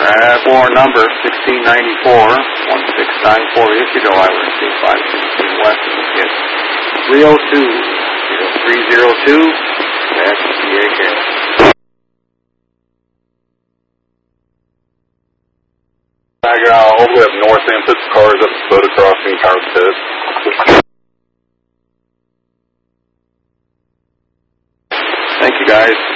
For number 1694, 1694 issued, Highway 516 West, get 302, 302, all the way up north end, put the cars up the Boda Crossing, Power Pit. Thank you, guys.